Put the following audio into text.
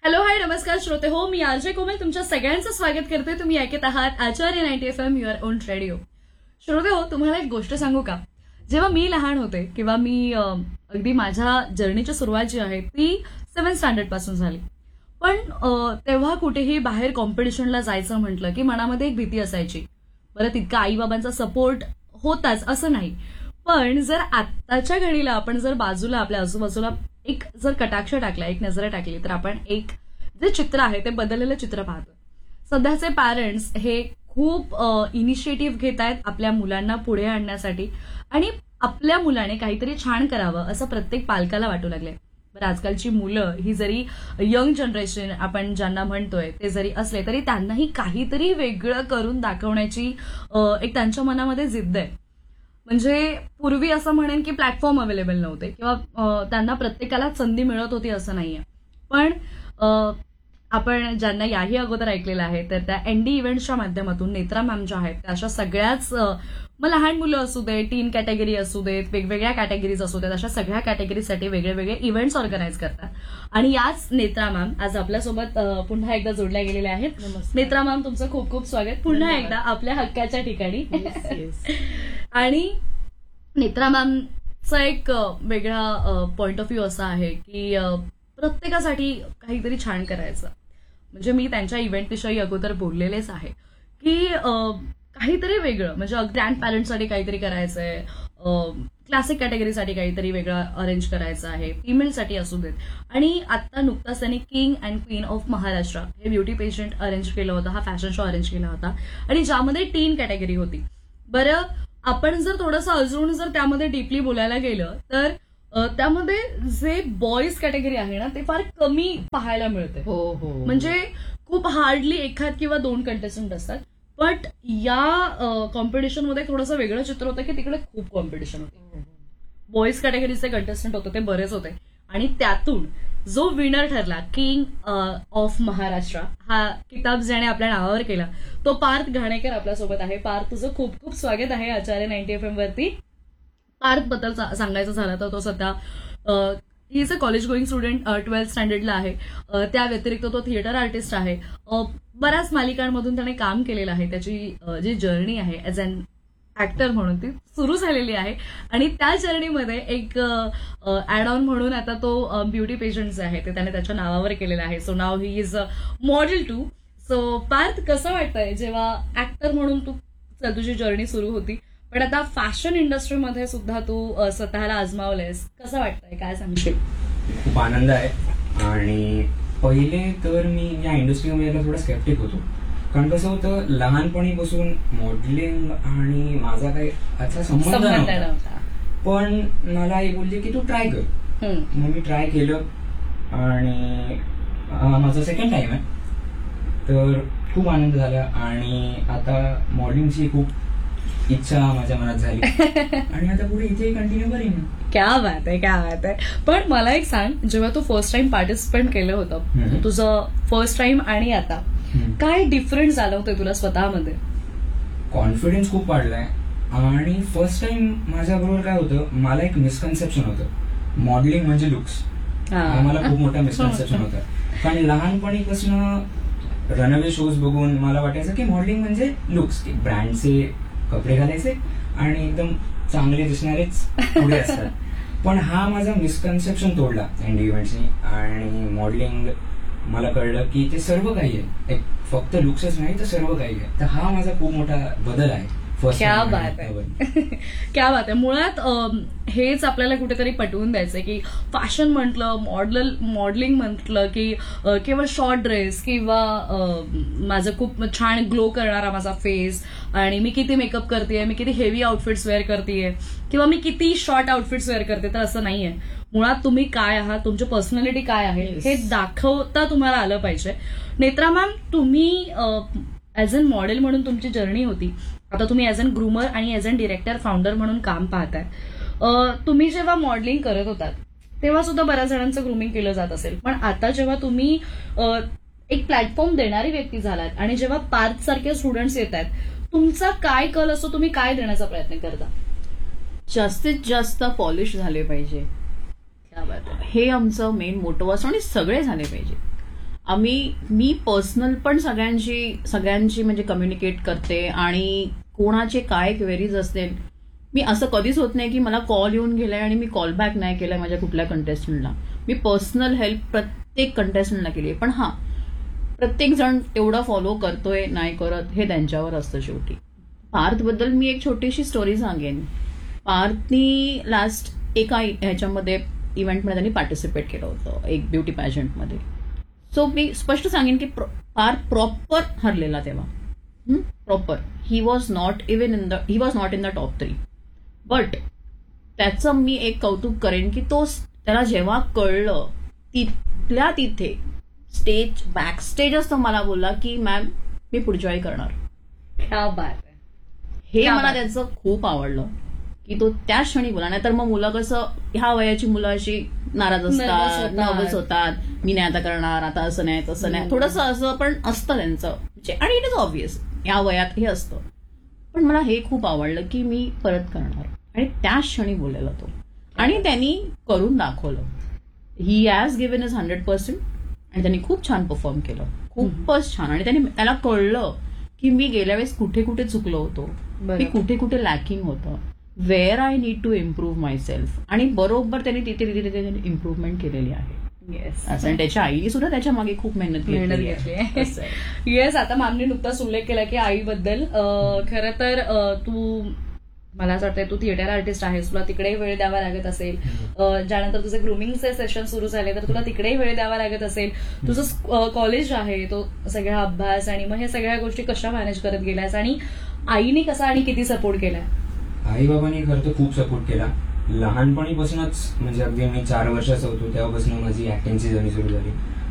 Hello hi नमस्कार श्रोते हो, मी आरजे कोमल तुमच्या सगळ्यांचं स्वागत करते. तुम्ही ऐकत आहात आचार्य 90 FM युअर ओन रेडिओ. श्रोते हो, तुम्हाला एक गोष्ट सांगू का? जेव्हा मी लहान होते किंवा मी अगदी माझ्या जर्नीची सुरुवात जी आहे ती 7th स्टँडर्ड पासून झाली. पण तेव्हा कुठेही बाहेर कॉम्पिटिशनला जायचं म्हटलं की मनामध्ये एक भीती असायची. बरं, तितका आईबाबांचा सपोर्ट होताच असं नाही, पण जर आत्ताच्या घडीला आपण जर बाजूला आपल्या आजूबाजूला एक जर कटाक्ष टाकला, एक नजर टाकली, तर आपण एक जे चित्र आहे ते बदललेलं चित्र पाहतो. सध्याचे पॅरेंट्स हे खूप इनिशिएटिव्ह घेत आहेत आपल्या मुलांना पुढे आणण्यासाठी आणि आपल्या मुलाने काहीतरी छान करावं असं प्रत्येक पालकाला वाटू लागलंय. बरं, आजकालची मुलं ही जरी यंग जनरेशन आपण ज्यांना म्हणतोय ते जरी असले तरी त्यांनाही काहीतरी वेगळं करून दाखवण्याची एक त्यांच्या मनामध्ये जिद्द आहे. म्हणजे पूर्वी असं म्हणेन की प्लॅटफॉर्म अवेलेबल नव्हते किंवा त्यांना प्रत्येकाला संधी मिळत होती असं नाहीये. पण आपण ज्यांना याही अगोदर ऐकलेलं आहे तर त्या एनडी इव्हेंट्सच्या माध्यमातून नेत्रा मॅम ज्या आहेत त्या अशा सगळ्याच मग लहान मुलं असू देत, टीन कॅटेगरी असू देत, वेगवेगळ्या कॅटेगरीज असू देत, अशा सगळ्या कॅटेगरीसाठी वेगळे वेगळे इव्हेंट्स ऑर्गनाईज करतात. आणि याच नेत्रा मॅम आज आपल्यासोबत पुन्हा एकदा जोडल्या गेलेल्या आहेत. नेत्रा मॅम, तुमचं खूप खूप स्वागत पुन्हा एकदा आपल्या हक्काच्या ठिकाणी. आणि नेत्रा मॅमचा एक वेगळा पॉइंट ऑफ व्ह्यू असा आहे की प्रत्येकासाठी काहीतरी छान करायचं. म्हणजे मी त्यांच्या इव्हेंटविषयी अगोदर बोललेलेच आहे की काहीतरी वेगळं, म्हणजे ग्रँड पॅरेंट्ससाठी काहीतरी करायचंय, क्लासिक कॅटेगरीसाठी काहीतरी वेगळं अरेंज करायचं आहे, फिमेलसाठी असू देत. आणि आता नुकताच त्यांनी king and queen of Maharashtra हे ब्युटी पेजंट अरेंज केलं होतं, हा फॅशन शो अरेंज केला होता आणि ज्यामध्ये टीन कॅटेगरी होती. बरं, आपण जर थोडंसं अजून जर त्यामध्ये डीपली बोलायला गेलं तर त्यामध्ये जे बॉईज कॅटेगरी आहे ना ते फार कमी पाहायला मिळते. हो हो, म्हणजे खूप हार्डली एखाद किंवा दोन कंटेस्टंट असतात. बट या कॉम्पिटिशनमध्ये थोडंसं वेगळं चित्र होतं की तिकडे खूप कॉम्पिटिशन होते. बॉईज कॅटेगरीचे कंटेस्टंट होते ते बरेच होते आणि त्यातून जो विनर ठरला किंग ऑफ महाराष्ट्र हा किताब ज्याने आपल्या नावावर केला तो पार्थ घाणेकर आपल्यासोबत आहे. पार्थ, तुझं खूप खूप स्वागत आहे आचार्य 90 FM वरती. पार्थ बद्दल सांगायचं झालं तर तो सध्या he is a college going student, 12th स्टँडर्डला आहे. त्या व्यतिरिक्त तो थिएटर आर्टिस्ट आहे. बऱ्याच मालिकांमधून त्याने काम केलेलं आहे. त्याची जी जर्नी आहे ऍज अन ऍक्टर म्हणून ती सुरू झालेली आहे आणि त्या जर्नीमध्ये एक ऍड ऑन म्हणून आता तो ब्युटी पेजंट जे आहे ते त्याने त्याच्या नावावर केलेलं आहे. So now he is model to. So Parth, कसं वाटतंय जेव्हा ऍक्टर म्हणून तुझी जर्नी सुरू होती पण आता फॅशन इंडस्ट्रीमध्ये सुद्धा तू स्वतःला आजमावलंयस, कसं वाटतंय, काय सांगशील? खूप आनंद आहे. आणि पहिले तर मी या इंडस्ट्रीमध्ये थोडं स्केप्टिक होतो, कारण कसं होतं लहानपणीपासून मॉडेलिंग आणि माझा काही अच्छा संबंध नव्हता. पण मला आई बोलली की तू ट्राय कर. मग मी ट्राय केलं आणि माझा सेकंड टाइम आहे, तर खूप आनंद झाला. आणि आता मॉडेलिंगची खूप इच्छा माझ्या मनात झाली आणि आता पुढे इथे कंटिन्यू करीन. क्या बात आहे, क्या बात आहे. पण मला एक सांग, जेव्हा तू फर्स्ट टाइम पार्टिसिपेट केलं होतं, तुझं फर्स्ट टाइम आणि आता काय डिफरन्स जाणवतोय तुला स्वतःमध्ये? कॉन्फिडन्स खूप वाढलाय. आणि फर्स्ट टाइम माझ्याबरोबर काय होतं, मला एक मिसकन्सेप्शन होतं मॉडेलिंग म्हणजे लुक्स. मला खूप मोठा मिसकन्सेप्शन होतं, कारण लहानपणीपासून रनअवे शोज बघून मला वाटायचं की मॉडेलिंग म्हणजे लुक्स, की ब्रँडचे कपडे घालायचे आणि एकदम चांगले दिसणारेच पुढे असतात. पण हा माझा मिसकन्सेप्शन तोडला एनडी इव्हेंट्सनी आणि मॉडेलिंग मला कळलं की ते सर्व काही आहे, फक्त लुक्सच नाही तर सर्व काही आहे. तर हा माझा खूप मोठा बदल आहे. क्या बात आहे, क्या बात आहे. मुळात हेच आपल्याला कुठेतरी पटवून द्यायचंय की फॅशन म्हटलं, मॉडेलिंग म्हटलं की केवळ शॉर्ट ड्रेस किंवा माझं खूप छान ग्लो करणारा माझा फेस आणि मी किती मेकअप करतेय, मी किती हेवी आउटफिट्स वेअर करतेय किंवा मी किती शॉर्ट आउटफिट्स वेअर करते, तर असं नाहीये. मुळात तुम्ही काय आहात, तुमची पर्सनॅलिटी काय आहे हे दाखवता तुम्हाला आलं पाहिजे. नेत्रा मॅम, तुम्ही ऍज अन मॉडेल म्हणून तुमची जर्नी होती, आता तुम्ही ऍज अन ग्रूमर आणि ऍज अन डिरेक्टर, फाउंडर म्हणून काम पाहताय. तुम्ही जेव्हा मॉडेलिंग करत होतात तेव्हा सुद्धा बऱ्याच जणांचं ग्रूमिंग केलं जात असेल, पण आता जेव्हा तुम्ही एक प्लॅटफॉर्म देणारी व्यक्ती झालात आणि जेव्हा पार्थ सारखे स्टुडंट्स येत आहेत, तुमचा काय कल असतो, तुम्ही काय देण्याचा प्रयत्न करता? जास्तीत जास्त पॉलिश झाले पाहिजे, हे आमचं मेन मोटो असतो आणि सगळे झाले पाहिजे. मी पर्सनल पण सगळ्यांची म्हणजे कम्युनिकेट करते, आणि कोणाचे काय क्वेरीज असतील, मी असं कधीच होत नाही की मला कॉल येऊन गेलाय आणि मी कॉल बॅक नाही केलाय माझ्या कुठल्या कंटेस्टंटला. मी पर्सनल हेल्प प्रत्येक कंटेस्टंटला केली आहे. पण हा, प्रत्येक जण तेवढा फॉलो करतोय नाही करत हे त्यांच्यावर असतं शेवटी. पार्थबद्दल मी एक छोटीशी स्टोरी सांगेन. पार्थनी लास्ट एका ह्याच्यामध्ये इव्हेंटमध्ये त्यांनी पार्टिसिपेट केलं होतं, एक ब्युटी पॅजंटमध्ये. सो मी स्पष्ट सांगेन की पार्थ प्रॉपर हरलेला तेव्हा, proper. He was not in the top 3. But त्याचं मी एक कौतुक करेन की त्याला जेव्हा कळलं, तिथल्या तिथे बॅक स्टेजच तो मला बोलला की मॅम मी पुढच्या वेळी करणार. क्या बात आहे. हे मला त्याचं खूप आवडलं की तो त्या क्षणी बोला. नाहीतर मग मुलं कसं, ह्या वयाची मुलं अशी नाराज असतात, नर्वस होतात, मी नाही आता करणार, आता असं नाही तसं नाही, थोडंसं असं पण असतं त्यांचं. आणि इट इज ऑब्विस या वयात हे असतं. पण मला हे खूप आवडलं की मी परत करणार, आणि त्या क्षणी बोललेला तो, आणि त्यांनी करून दाखवलं. ही हॅज गिव्हन इज 100%, आणि त्यांनी खूप छान परफॉर्म केलं, खूपच छान. आणि त्याला कळलं की मी गेल्या वेळेस कुठे कुठे चुकलो होतो, मी कुठे कुठे लॅकिंग होतं, wear I need to improve my self, आणि बरोबर त्यांनी तिथे इम्प्रूव्हमेंट केलेली आहे. येस. आणि त्याच्या आईने सुद्धा त्याच्या मागे खूप मेहनत घेतली आहे. येस. आता मॅमने नुकताच उल्लेख केला की आईबद्दल. खरं तर तू, मला असं वाटतं तू थिएटर आर्टिस्ट आहेस, तुला तिकडेही वेळ द्यावा लागत असेल. ज्यानंतर तुझे ग्रुमिंगचे सेशन सुरू झाले तर तुला तिकडेही वेळ द्यावा लागत असेल. तुझं कॉलेज आहे, तो सगळा अभ्यास, आणि मग हे सगळ्या गोष्टी कशा मॅनेज करत गेल्यास, आणि आईने कसा आणि किती सपोर्ट केलाय? आई बाबांनी खरं तर खूप सपोर्ट केला. लहानपणीपासूनच, म्हणजे अगदी मी 4 वर्षाचा होतो तेव्हापासून माझी ऍक्टिंगची जर्नी सुरू झाली.